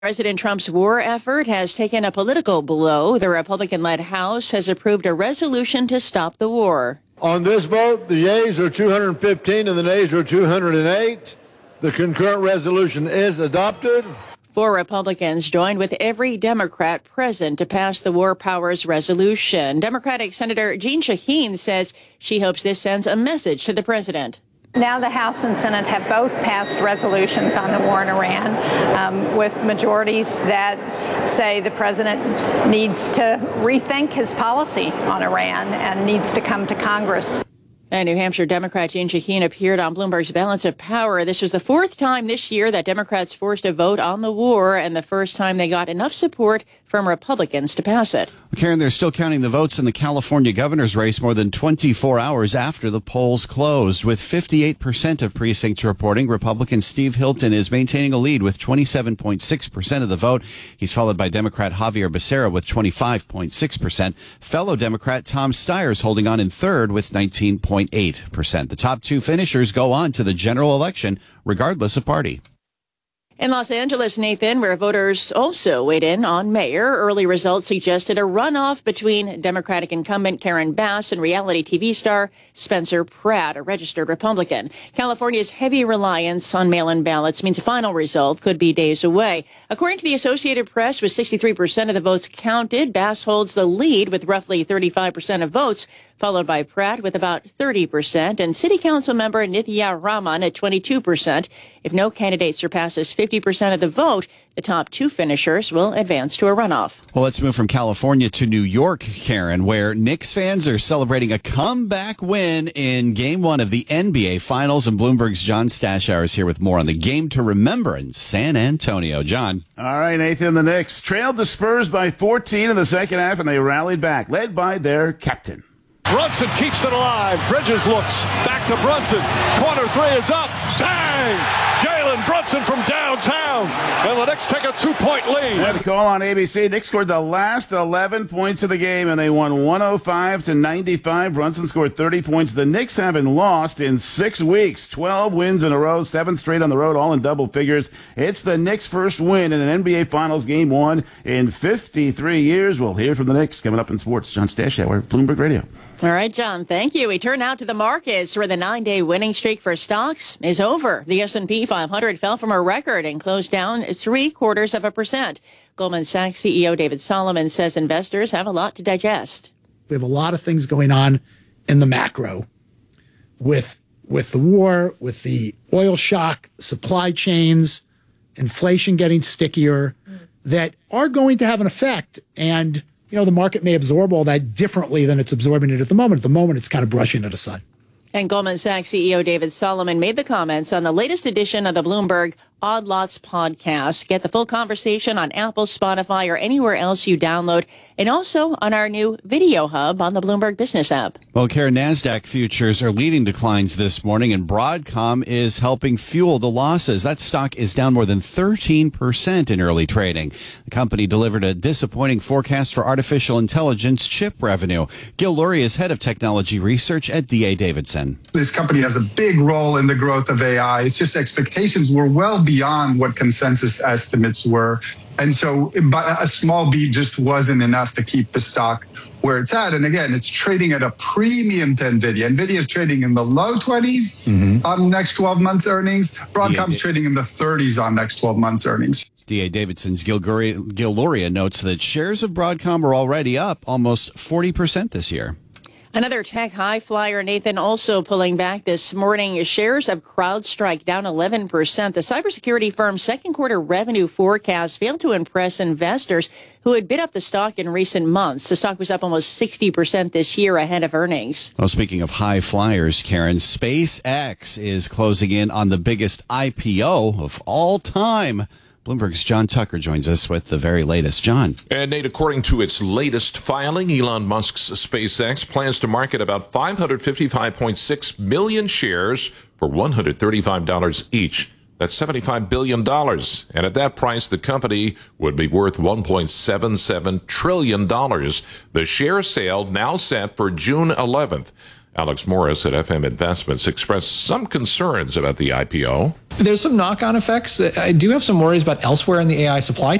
President Trump's war effort has taken a political blow. The Republican-led House has approved a resolution to stop the war. On this vote, the yeas are 215 and the nays are 208. The concurrent resolution is adopted. 4 Republicans joined with every Democrat present to pass the War Powers Resolution. Democratic Senator Jeanne Shaheen says she hopes this sends a message to the president. Now the House and Senate have both passed resolutions on the war in Iran with majorities that say the president needs to rethink his policy on Iran and needs to come to Congress. And New Hampshire Democrat Jeanne Shaheen appeared on Bloomberg's Balance of Power. This was the 4th time this year that Democrats forced a vote on the war and the first time they got enough support from Republicans to pass it. Karen, they're still counting the votes in the California governor's race more than 24 hours after the polls closed. With 58% of precincts reporting, Republican Steve Hilton is maintaining a lead with 27.6% of the vote. He's followed by Democrat Javier Becerra with 25.6%. Fellow Democrat Tom Steyer's holding on in third with 19.8%. The top 2 finishers go on to the general election, regardless of party. In Los Angeles, Nathan, where voters also weighed in on mayor, early results suggested a runoff between Democratic incumbent Karen Bass and reality TV star Spencer Pratt, a registered Republican. California's heavy reliance on mail-in ballots means a final result could be days away. According to the Associated Press, with 63% of the votes counted, Bass holds the lead with roughly 35% of votes, followed by Pratt with about 30%, and City Council member Nithya Raman at 22%. If no candidate surpasses 50% of the vote, the top 2 finishers will advance to a runoff. Well, let's move from California to New York, Karen, where Knicks fans are celebrating a comeback win in Game 1 of the NBA Finals. And Bloomberg's John Stashower is here with more on the game to remember in San Antonio. John. All right, Nathan, the Knicks trailed the Spurs by 14 in the second half, and they rallied back, led by their captain. Brunson keeps it alive. Bridges looks back to Brunson. Corner 3 is up. Bang! Jalen Brunson from downtown. And the Knicks take a 2-point lead. And the call on ABC. Knicks scored the last 11 points of the game, and they won 105-95. Brunson scored 30 points. The Knicks haven't lost in 6 weeks. 12 wins in a row, 7 straight on the road, all in double figures. It's the Knicks' first win in an NBA Finals Game 1 in 53 years. We'll hear from the Knicks coming up in sports. John Stashower, Bloomberg Radio. All right, John, thank you. We turn now to the markets where the 9-day winning streak for stocks is over. The S&P 500 fell from a record and closed down 0.75%. Goldman Sachs CEO David Solomon says investors have a lot to digest. We have a lot of things going on in the macro with the war, with the oil shock, supply chains, inflation getting stickier that are going to have an effect. And the market may absorb all that differently than it's absorbing it at the moment. At the moment, it's kind of brushing it aside. And Goldman Sachs CEO David Solomon made the comments on the latest edition of the Bloomberg Odd Lots podcast. Get the full conversation on Apple, Spotify, or anywhere else you download, and also on our new video hub on the Bloomberg Business app. Well, Karen, NASDAQ futures are leading declines this morning, and Broadcom is helping fuel the losses. That stock is down more than 13% in early trading. The company delivered a disappointing forecast for artificial intelligence chip revenue. Gil Luria is head of technology research at D.A. Davidson. This company has a big role in the growth of AI. It's just expectations were well beyond what consensus estimates were. And so a small beat just wasn't enough to keep the stock where it's at. And again, it's trading at a premium to NVIDIA. NVIDIA is trading in the low 20s on next 12 months earnings. Broadcom's trading in the 30s on next 12 months earnings. D.A. Davidson's Gil Luria notes that shares of Broadcom are already up almost 40% this year. Another tech high flyer, Nathan, also pulling back this morning. Shares of CrowdStrike down 11%. The cybersecurity firm's second quarter revenue forecast failed to impress investors who had bid up the stock in recent months. The stock was up almost 60% this year ahead of earnings. Well, speaking of high flyers, Karen, SpaceX is closing in on the biggest IPO of all time. Bloomberg's John Tucker joins us with the very latest. John. And Nate, according to its latest filing, Elon Musk's SpaceX plans to market about 555.6 million shares for $135 each. That's $75 billion. And at that price, the company would be worth $1.77 trillion. The share sale now set for June 11th. Alex Morris at FM Investments expressed some concerns about the IPO. There's some knock-on effects. I do have some worries about elsewhere in the AI supply